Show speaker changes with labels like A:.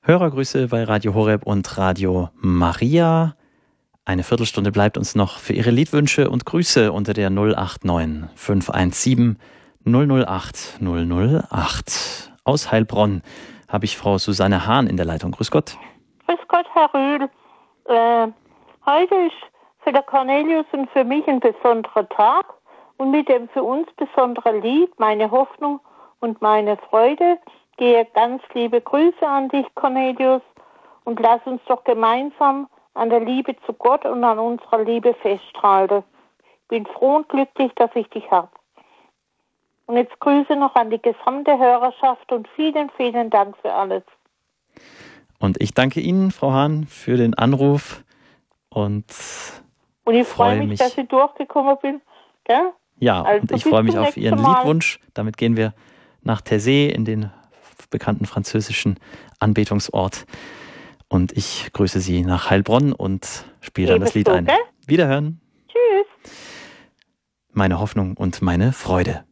A: Hörergrüße bei Radio Horeb und Radio Maria. Eine Viertelstunde bleibt uns noch für Ihre Liedwünsche und Grüße unter der 089 517 008 008. Aus Heilbronn habe ich Frau Susanne Hahn in der Leitung. Grüß Gott.
B: Grüß Gott, Herr Rühl. Heute ist für der Cornelius und für mich ein besonderer Tag und mit dem für uns besonderen Lied Meine Hoffnung und meine Freude gehe ganz liebe Grüße an dich, Cornelius, und lass uns doch gemeinsam an der Liebe zu Gott und an unserer Liebe festhalten. Ich bin froh und glücklich, dass ich dich habe. Und jetzt Grüße noch an die gesamte Hörerschaft und vielen, vielen Dank für alles.
A: Und ich danke Ihnen, Frau Hahn, für den Anruf und
B: ich freue mich, dass ich durchgekommen bin. Gell?
A: Ja,
B: also,
A: und ich freue mich auf Ihren Liedwunsch. Damit gehen wir nach Taizé in den bekannten französischen Anbetungsort. Und ich grüße Sie nach Heilbronn und spiele dann das Lied ein.
B: Gell?
A: Wiederhören.
B: Tschüss.
A: Meine Hoffnung und meine Freude.